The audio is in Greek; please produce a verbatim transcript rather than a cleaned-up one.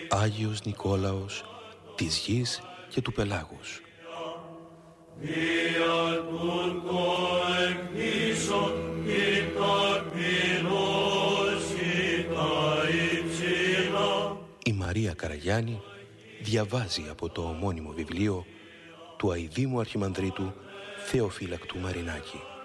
Άγιος Νικόλαος της γης και του πελάγους. Η Μαρία Καραγιάννη διαβάζει από το ομώνυμο βιβλίο του αηδήμου αρχιμανδρίτου Θεοφύλακτου Μαρινάκη.